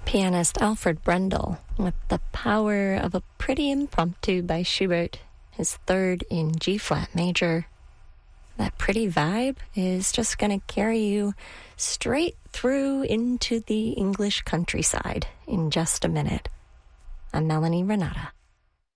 Pianist Alfred Brendel with The Power of a Pretty Impromptu by Schubert, his third in G-flat major. That pretty vibe is just going to carry you straight through into the English countryside in just a minute. I'm Melanie Renata.